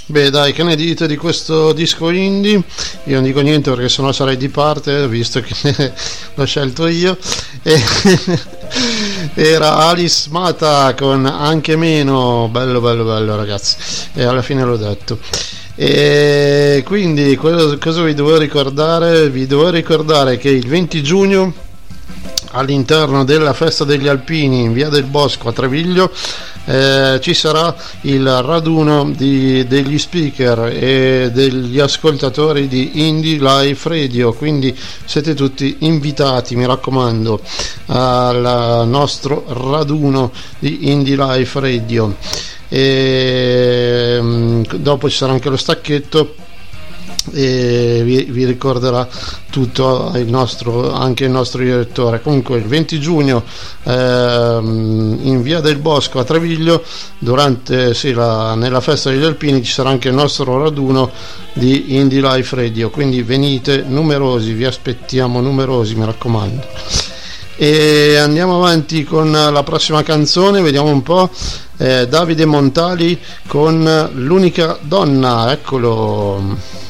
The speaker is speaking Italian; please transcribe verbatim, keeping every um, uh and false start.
Beh dai, che ne dite di questo disco indie? Io non dico niente perché sennò sarei di parte, visto che l'ho scelto io. E era Alice Mata con Anche Meno, bello bello bello ragazzi, e alla fine l'ho detto. E quindi cosa, cosa vi devo ricordare? Vi devo ricordare che il venti giugno all'interno della festa degli alpini in via del Bosco a Treviglio eh, ci sarà il raduno di, degli speaker e degli ascoltatori di Indie Life Radio, quindi siete tutti invitati, mi raccomando, al nostro raduno di Indie Life Radio. E dopo ci sarà anche lo stacchetto e vi, vi ricorderà tutto il nostro, anche il nostro direttore. Comunque il venti giugno ehm, in via del Bosco a Treviglio, durante sì, la, nella festa degli alpini, ci sarà anche il nostro raduno di Indie Life Radio, quindi venite numerosi, vi aspettiamo numerosi, mi raccomando. E andiamo avanti con la prossima canzone, vediamo un po'. eh, Davide Montali con L'unica donna, eccolo.